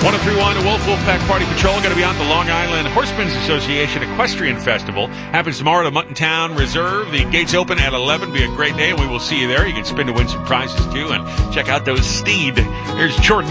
1031, the Wolfpack Party Patrol going to be on the Long Island Horsemen's Association Equestrian Festival. Happens tomorrow at the Muttontown Reserve. The gates open at 11. Be a great day, and we will see you there. You can spin to win some prizes, too, and check out those steed. Here's Jordan